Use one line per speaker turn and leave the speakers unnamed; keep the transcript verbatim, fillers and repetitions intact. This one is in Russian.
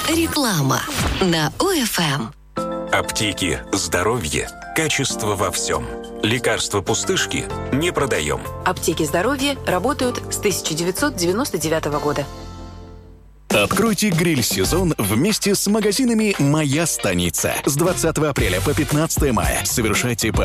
Реклама на ОФМ.
Аптеки, здоровье, качество во всем. Лекарства-пустышки не продаем.
Аптеки здоровья работают с тысяча девятьсот девяносто девятого года.
Откройте гриль-сезон вместе с магазинами «Моя станица». С двадцатого апреля по пятнадцатое мая совершайте